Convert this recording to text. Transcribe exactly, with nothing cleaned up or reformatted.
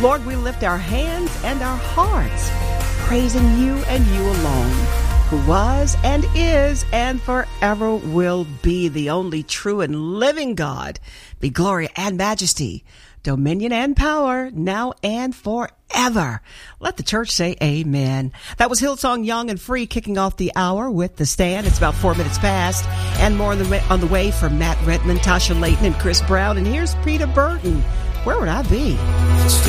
Lord, we lift our hands and our hearts, praising you and you alone, who was and is and forever will be the only true and living God. Be glory and majesty, dominion and power, now and forever. Let the church say amen. That was Hillsong Young and Free kicking off the hour with The Stand. It's about four minutes past, and more on the way, on the way from Matt Redman, Tasha Layton, and Chris Brown. And here's Peter Burton. Where would I be?